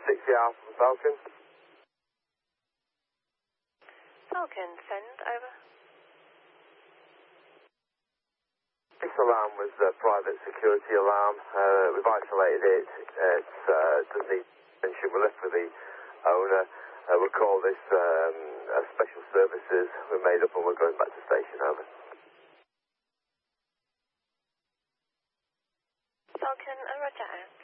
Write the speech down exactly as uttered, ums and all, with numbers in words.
sixty Alpha Falcon. Falcon, send over. This alarm was a private security alarm. Uh, we've isolated it. It uh, doesn't need attention. We're left with the owner. Uh, we'll call this um, uh, special services. We're made up and we're going back to station. Over. Falcon, uh, roger out.